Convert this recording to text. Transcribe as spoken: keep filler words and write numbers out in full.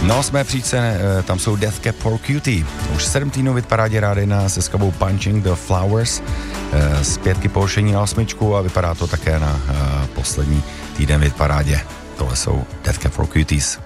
Na osmé příčce tam jsou Death Cab for Cutie. Už sedm týdnů v hitparádě Rádia jedna se skladbou Punching the Flowers. Z pětky pouštění na osmičku a vypadá to také na poslední týden v hitparádě. Tohle jsou Death Cab for Cuties.